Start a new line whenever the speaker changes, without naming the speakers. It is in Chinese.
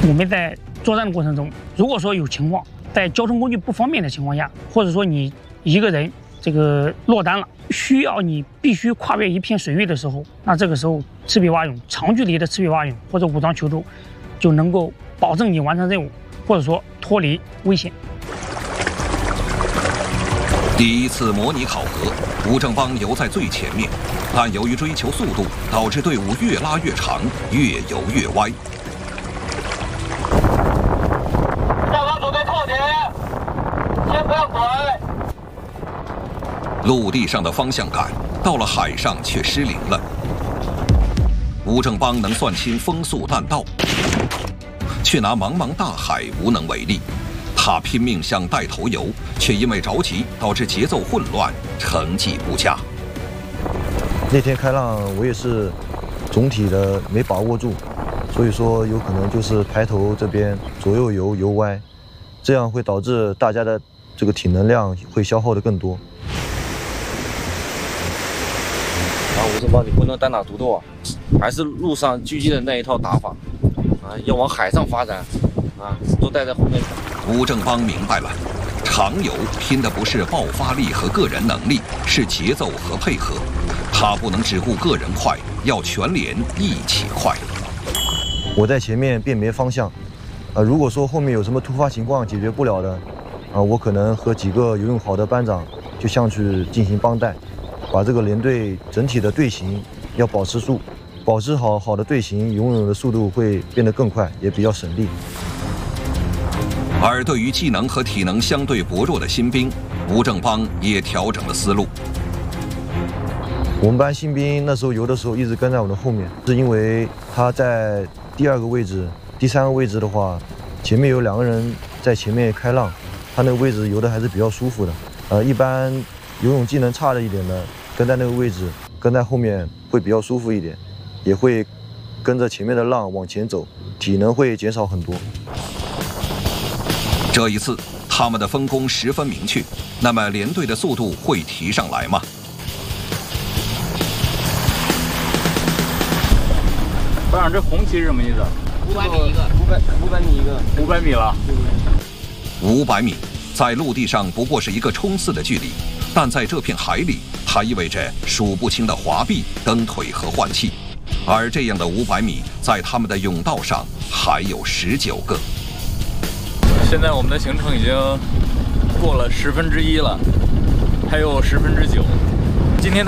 我们在作战的过程中，如果说有情况，在交通工具不方便的情况下，或者说你一个人这个落单了，需要你必须跨越一片水域的时候，那这个时候赤壁蛙泳长距离的赤壁蛙泳或者武装求助，就能够保证你完成任务，或者说脱离危险。
第一次模拟考核，吴正邦游在最前面，但由于追求速度，导致队伍越拉越长，越游越歪。
下方准备扣点，先不要拐。
陆地上的方向感，到了海上却失灵了。吴正邦能算清风速弹道，却拿茫茫大海无能为力。他拼命向带头游，却因为着急导致节奏混乱，成绩不佳。
那天开浪我也是总体的没把握住，所以说有可能就是排头这边左右游歪，这样会导致大家的这个体能量会消耗的更多。
吴正邦，你不能单打独斗啊，还是陆上狙击的那一套打法啊，要往海上发展啊，都带在后面。
吴正邦明白了，长游拼的不是爆发力和个人能力，是节奏和配合。他不能只顾个人快，要全连一起快。
我在前面辨别方向，如果说后面有什么突发情况解决不了的，我可能和几个游泳好的班长就上去进行帮带，把这个连队整体的队形要保持住，保持好的队形，游泳的速度会变得更快，也比较省力。
而对于技能和体能相对薄弱的新兵，吴正邦也调整了思路。
我们班新兵那时候游的时候一直跟在我的后面，是因为他在第2个位置、第3个位置的话，前面有2个人在前面开浪，他那个位置游的还是比较舒服的。一般游泳技能差了一点的，跟在那个位置，跟在后面会比较舒服一点，也会跟着前面的浪往前走，体能会减少很多。
这一次，他们的分工十分明确，那么连队的速度会提上来吗？
班长，这红旗是什么意思
500米一个，500米一个
，500米了。
500米在陆地上不过是一个冲刺的距离，但在这片海里，它意味着数不清的滑臂、蹬腿和换气。而这样的500米，在他们的甬道上还有19个。
现在我们的行程已经过了1/10了，还有9/10。